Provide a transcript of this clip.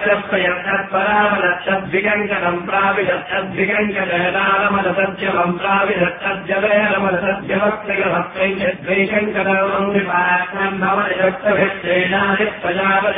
लक्षप्रयत्नपरामलक्षद्विकङ्कणम् प्राविशच्छद्विकङ्कणेनारमलसत्यमम् प्राविशच्छद्जलेरमलसत्यमक्रियभक्तैकद्वैकङ्कणम् विपाकम् भवति प्रजापति